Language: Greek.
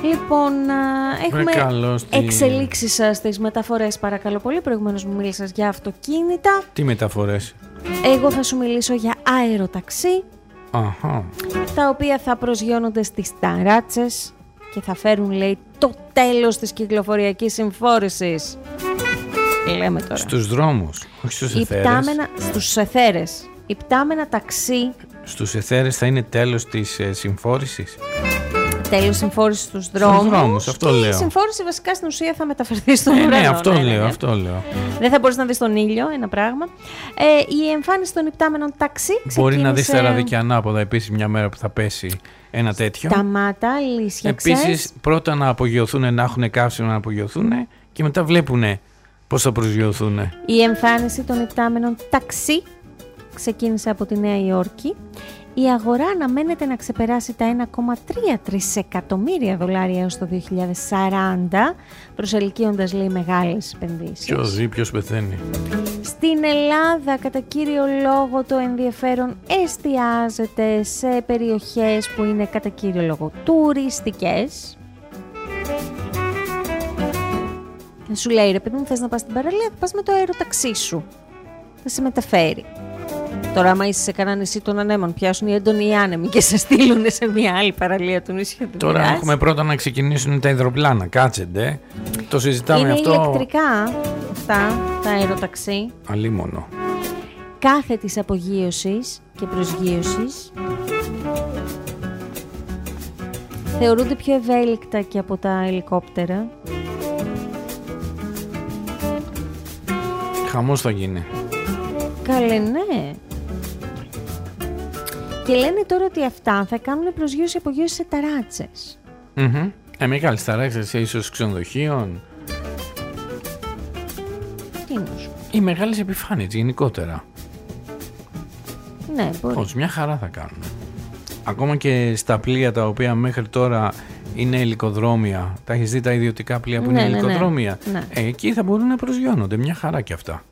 Λοιπόν, έχουμε εξελίξεις στις μεταφορές, παρακαλώ πολύ. Προηγουμένως μου μίλησες για αυτοκίνητα. Τι μεταφορές? Εγώ θα σου μιλήσω για αεροταξί. Αχα. Τα οποία θα προσγειώνονται στις ταράτσες και θα φέρουν, λέει, το τέλος της κυκλοφοριακής συμφόρησης. Λέμε τώρα. Στους δρόμους, όχι στους εθέρες. Στους εθέρες. Υπτάμενα ταξί. Στους εθέρες θα είναι τέλος της συμφόρησης. Τέλος συμφόρησης στους δρόμους. Αυτό λέω. Η συμφόρηση βασικά στην ουσία θα μεταφερθεί στον ουρανό. Ναι, αυτό λέω. Δεν θα μπορείς να δεις τον ήλιο, ένα πράγμα. Η εμφάνιση των υπτάμενων ταξί ξεκίνησε... Μπορεί να δεις τα ραδίκια ανάποδα επίσης μια μέρα που θα πέσει ένα τέτοιο. Σταμάτα, λύσιαξες. Επίσης, πρώτα να απογειωθούν, να έχουν καύσιμο να απογειωθούν και μετά βλέπουν πώς θα προσγειωθούν. Η εμφάνιση των υπτάμενων ταξί ξεκίνησε από τη Νέα Υόρκη. Η αγορά αναμένεται να ξεπεράσει τα 1,3 τρισεκατομμύρια δολάρια έως το 2040, προσελκύοντας, λέει, μεγάλες επενδύσεις. Ποιος ζει, ποιος πεθαίνει. Στην Ελλάδα, κατά κύριο λόγο, το ενδιαφέρον εστιάζεται σε περιοχές που είναι κατά κύριο λόγο τουριστικές. Σου λέει, ρε παιδί μου, θες να πας στην παραλία, θα πας με το αεροταξί σου. Θα σε μεταφέρει. Τώρα, άμα είσαι σε κανένα νησί των ανέμων, πιάσουν οι έντονοι άνεμοι και σε στείλουν σε μια άλλη παραλία του νησιού. Τώρα έχουμε πρώτα να ξεκινήσουν τα υδροπλάνα. Κάτσεντε. Το συζητάμε είναι αυτό. Είναι ηλεκτρικά αυτά τα αεροταξί. Αλίμονο. Κάθε της απογείωσης και προσγείωσης θεωρούνται πιο ευέλικτα και από τα ελικόπτερα. Χαμός θα γίνει. Καλέ, ναι. Και λένε τώρα ότι αυτά θα κάνουν προσγείωση-απογείωση σε ταράτσες. Μεγάλες ταράτσες, ίσως ξενοδοχείων. Τι νους. Οι μεγάλες επιφάνειες γενικότερα. Ναι, μπορεί. Όχι, μια χαρά θα κάνουν. Ακόμα και στα πλοία τα οποία μέχρι τώρα είναι ελικοδρόμια. Τα έχεις δει τα ιδιωτικά πλοία που είναι ελικοδρόμια. Ναι. Εκεί θα μπορούν να προσγειώνονται. Μια χαρά κι αυτά.